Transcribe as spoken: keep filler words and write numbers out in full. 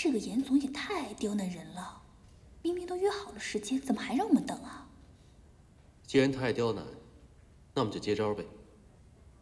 这个严总也太刁难人了，明明都约好了时间，怎么还让我们等啊？ 既然他爱刁难，那我们就接招呗。